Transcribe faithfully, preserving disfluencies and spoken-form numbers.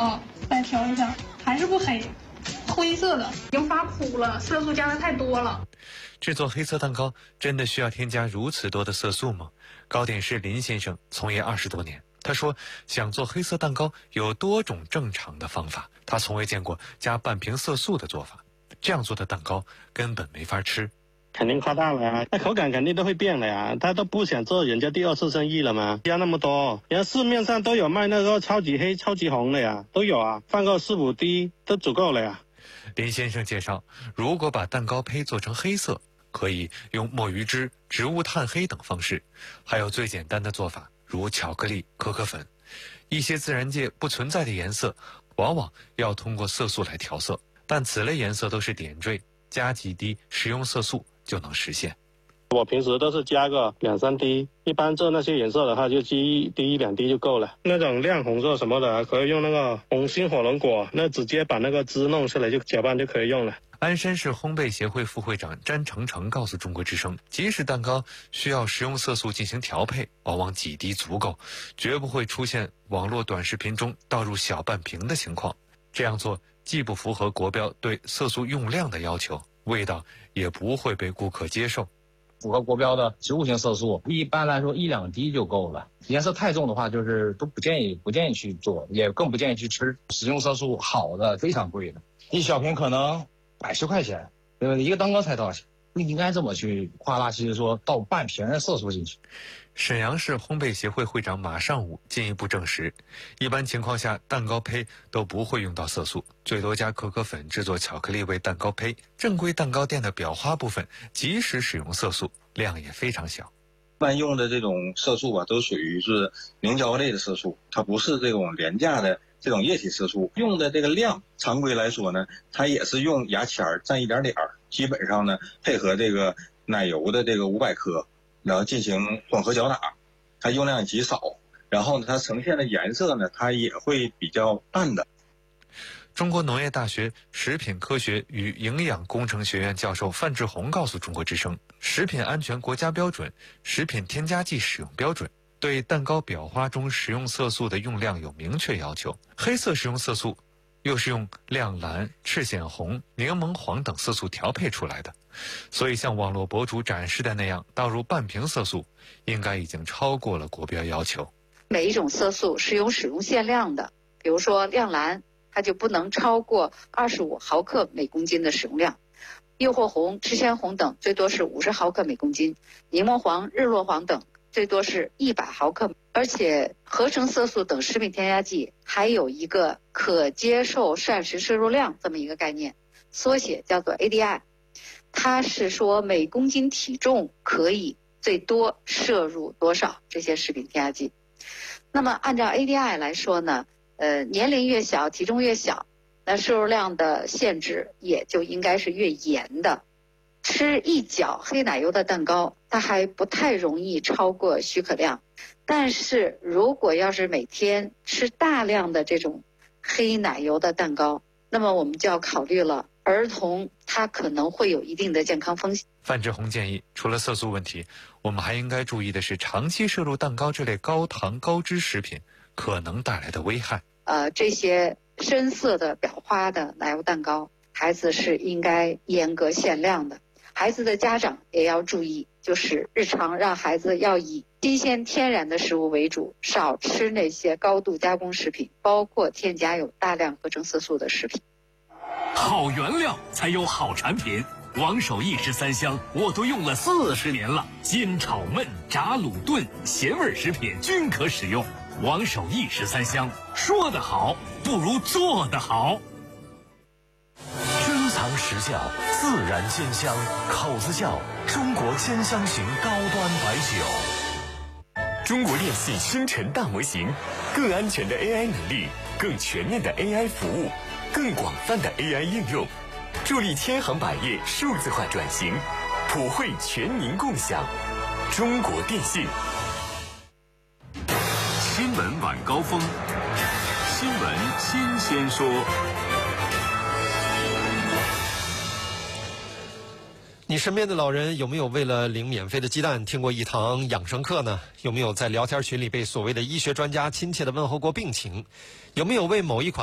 网再调一下，还是不黑，灰色的，已经发枯了，色素加的太多了。 制作黑色蛋糕真的需要添加如此多的色素吗？糕点师林先生从业二十多年，他说想做黑色蛋糕有多种正常的方法，他从未见过加半瓶色素的做法，这样做的蛋糕根本没法吃。 肯定夸大了呀，那口感肯定都会变的呀，他都不想做人家第二次生意了吗？加那么多，人家市面上都有卖那个超级黑、超级红的呀，都有啊，放个四五滴都足够了呀。 林先生介绍，如果把蛋糕胚做成黑色，可以用墨鱼汁、植物炭黑等方式，还有最简单的做法，如巧克力、可可粉。一些自然界不存在的颜色，往往要通过色素来调色，但此类颜色都是点缀，加几滴食用色素就能实现。 我平时都是加个两三滴，一般做那些颜色的话，就滴一滴一两滴就够了。那种亮红色什么的，可以用那个红心火龙果，那直接把那个汁弄出来就搅拌就可以用了。 鞍山市烘焙协会副会长詹成成告诉中国之声，即使蛋糕需要食用色素进行调配，往往几滴足够，绝不会出现网络短视频中倒入小半瓶的情况。这样做既不符合国标对色素用量的要求，味道也不会被顾客接受。 符合国标的植物性色素，一般来说一两滴就够了。颜色太重的话，就是都不建议不建议去做，也更不建议去吃。食用色素好的非常贵的，一小瓶可能百十块钱，对吧？一个蛋糕才多少钱？不应该这么去夸大其实说倒半瓶的色素进去。 沈阳市烘焙协会会长马尚武进一步证实，一般情况下蛋糕胚都不会用到色素，最多加可可粉制作巧克力味蛋糕胚。正规蛋糕店的裱花部分即使使用色素，量也非常小。 一般用的这种色素啊，都属于是凝胶类的色素，它不是这种廉价的这种液体色素。用的这个量，常规来说呢，它也是用牙签蘸一点点儿，基本上呢配合这个奶油的这个五百克。然后进行混合搅打，它用量极少，然后呢，它呈现的颜色呢，它也会比较淡的。 中国农业大学食品科学与营养工程学院教授范志红告诉中国之声，食品安全国家标准、食品添加剂使用标准对蛋糕裱花中食用色素的用量有明确要求。黑色食用色素又是用亮蓝、赤藓红、柠檬黄等色素调配出来的，所以像网络博主展示的那样倒入半瓶色素，应该已经超过了国标要求。 每一种色素是有使用限量的，比如说亮蓝，它就不能超过二十五毫克每公斤的使用量；诱惑红、赤藓红等最多是五十毫克每公斤；柠檬黄、日落黄等最多是一百毫克。而且合成色素等食品添加剂还有一个可接受膳食摄入量这么一个概念，缩写叫做 A D I， 它是说每公斤体重可以最多摄入多少这些食品添加剂。那么按照 A D I 来说呢，呃，年龄越小体重越小，那摄入量的限制也就应该是越严的。吃一角黑奶油的蛋糕，它还不太容易超过许可量，但是如果要是每天吃大量的这种黑奶油的蛋糕，那么我们就要考虑了，儿童他可能会有一定的健康风险。 范志红建议，除了色素问题，我们还应该注意的是长期摄入蛋糕这类高糖高脂食品可能带来的危害。 呃，这些深色的裱花的奶油蛋糕，孩子是应该严格限量的。孩子的家长也要注意，就是日常让孩子要以新鲜天然的食物为主，少吃那些高度加工食品，包括添加有大量合成色素的食品。 好原料才有好产品，王守义十三香我都用了四十年了，煎炒焖炸卤炖咸味食品均可使用。王守义十三香，说得好不如做得好。 珍藏实窖，自然鲜香，口子窖，中国鲜香型高端白酒。中国电信星辰大模型，更安全的 A I 能力，更全面的 A I 服务，更广泛的 A I 应用，助力千行百业数字化转型，普惠全民共享。中国电信。 新闻晚高峰，新闻新鲜说。 你身边的老人有没有为了领免费的鸡蛋听过一堂养生课呢？有没有在聊天群里被所谓的医学专家亲切地问候过病情？有没有为某一款